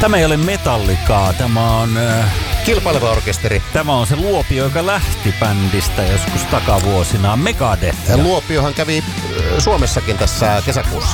Tämä ei ole Metallicaa, tämä on... Kilpaileva orkesteri. Tämä on se Luopio, joka lähti bändistä joskus takavuosina, Megadeth. Luopiohan kävi Suomessakin tässä kesäkuussa.